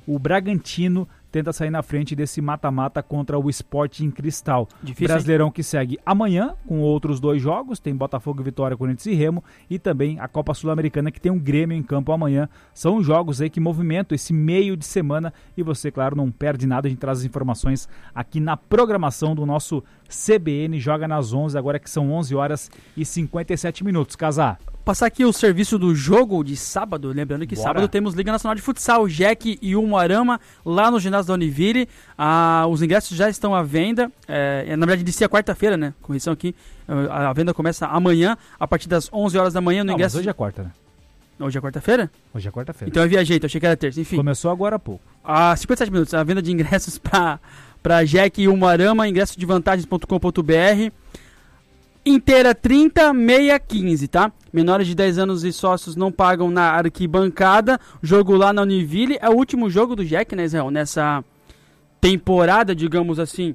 o Bragantino tenta sair na frente desse mata-mata contra o Sporting Cristal. Difícil, Brasileirão que segue amanhã, com outros 2 jogos, tem Botafogo e Vitória, Corinthians e Remo, e também a Copa Sul-Americana, que tem um Grêmio em campo amanhã. São jogos aí que movimentam esse meio de semana, e você, claro, não perde nada, a gente traz as informações aqui na programação do nosso CBN Joga nas 11, agora que são 11h57. Casar. Passar aqui o serviço do jogo de sábado, lembrando que sábado temos Liga Nacional de Futsal, Jack e Umuarama, lá no ginásio da Univille. Os ingressos já estão à venda, na verdade inicia quarta-feira, né, correção aqui, a venda começa amanhã, a partir das 11 horas da manhã no ingresso. Mas hoje é quarta, né? Hoje é quarta-feira? Hoje é quarta-feira. Então eu viajei, então achei que era terça, enfim. Começou agora há pouco. 57 minutos, a venda de ingressos para Jack e Umuarama, ingressodevantagens.com.br. Inteira 30, meia 15, tá? Menores de 10 anos e sócios não pagam na arquibancada. Jogo lá na Univille. É o último jogo do Jack, né, Israel? Nessa temporada, digamos assim.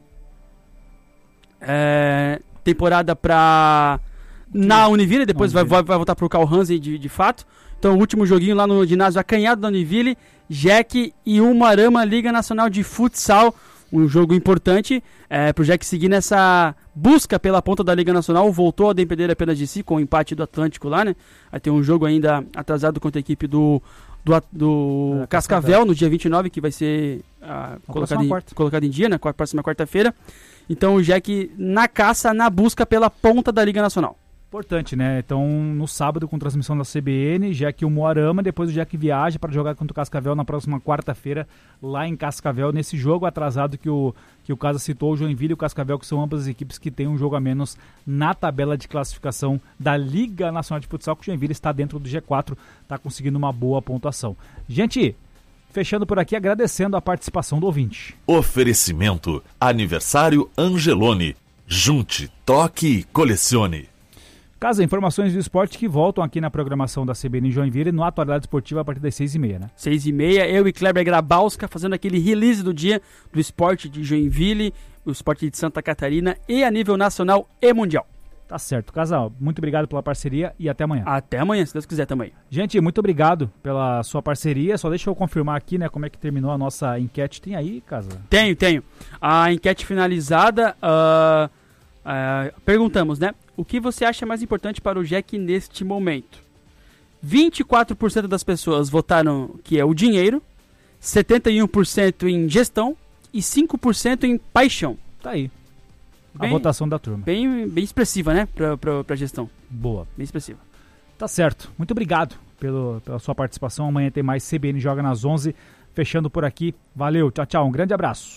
Temporada na Univille. Depois vai voltar pro Carl Hansen de fato. Então, o último joguinho lá no ginásio acanhado da Univille. Jack e Umuarama, Liga Nacional de Futsal. Um jogo importante pro Jack seguir nessa busca pela ponta da Liga Nacional. Voltou a depender apenas de si com o empate do Atlântico lá, né? Vai ter um jogo ainda atrasado contra a equipe do Cascavel no dia 29, que vai ser colocado em dia, né? Próxima quarta-feira. Então o Jack na caça, na busca pela ponta da Liga Nacional. Importante, né? Então, no sábado, com transmissão da CBN, Jack e Umuarama, depois o Jack viaja para jogar contra o Cascavel na próxima quarta-feira, lá em Cascavel, nesse jogo atrasado que o Casa citou, o Joinville e o Cascavel, que são ambas as equipes que têm um jogo a menos na tabela de classificação da Liga Nacional de Futsal, que o Joinville está dentro do G4, está conseguindo uma boa pontuação. Gente, fechando por aqui, agradecendo a participação do ouvinte. Oferecimento, aniversário Angeloni. Junte, toque e colecione. Casa, informações do esporte que voltam aqui na programação da CBN Joinville no Atualidade Esportiva a partir das 6h30, né? 6h30, eu e Kleber Grabowska fazendo aquele release do dia do esporte de Joinville, o esporte de Santa Catarina e a nível nacional e mundial. Tá certo, casal. Muito obrigado pela parceria e até amanhã. Até amanhã, se Deus quiser também. Gente, muito obrigado pela sua parceria. Só deixa eu confirmar aqui, né, como é que terminou a nossa enquete. Tem aí, Casa? Tenho. A enquete finalizada, perguntamos, né? O que você acha mais importante para o Jack neste momento? 24% das pessoas votaram que é o dinheiro, 71% em gestão e 5% em paixão. Tá aí. A votação da turma. Bem expressiva, né? Pra gestão. Boa. Bem expressiva. Tá certo. Muito obrigado pela sua participação. Amanhã tem mais CBN Joga nas 11. Fechando por aqui. Valeu. Tchau, tchau. Um grande abraço.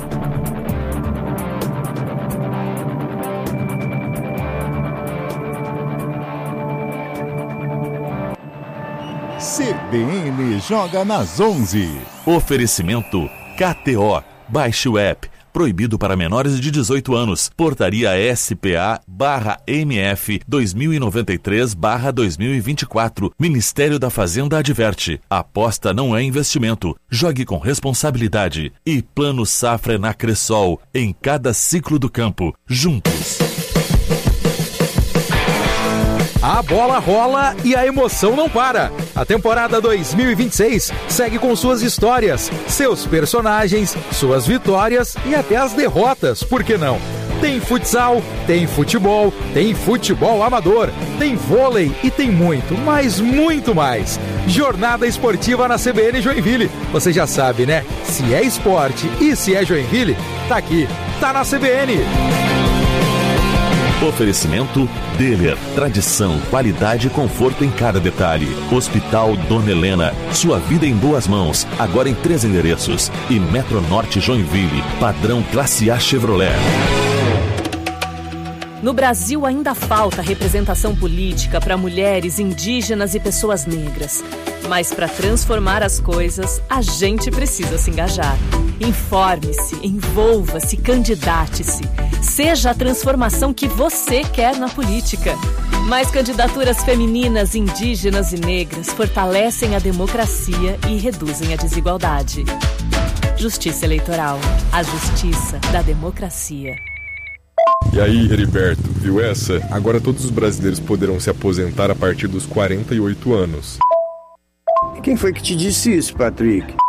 CBN Joga nas 11. Oferecimento KTO. Baixe o app. Proibido para menores de 18 anos. Portaria SPA/MF 2093/2024. Ministério da Fazenda adverte. Aposta não é investimento. Jogue com responsabilidade. E Plano Safra na Cressol. Em cada ciclo do campo. Juntos. A bola rola e a emoção não para. A temporada 2026 segue com suas histórias, seus personagens, suas vitórias e até as derrotas, por que não? Tem futsal, tem futebol amador, tem vôlei e tem muito, mas muito mais. Jornada esportiva na CBN Joinville. Você já sabe, né? Se é esporte e se é Joinville, tá aqui, tá na CBN. Oferecimento Deller. Tradição, qualidade e conforto em cada detalhe. Hospital Dona Helena. Sua vida em boas mãos. Agora em 3 endereços. E Metronorte Joinville. Padrão Classe A Chevrolet. No Brasil ainda falta representação política para mulheres, indígenas e pessoas negras. Mas para transformar as coisas, a gente precisa se engajar. Informe-se, envolva-se, candidate-se. Seja a transformação que você quer na política. Mais candidaturas femininas, indígenas e negras fortalecem a democracia e reduzem a desigualdade. Justiça Eleitoral. A justiça da democracia. E aí, Heriberto, viu essa? Agora todos os brasileiros poderão se aposentar a partir dos 48 anos. Quem foi que te disse isso, Patrick?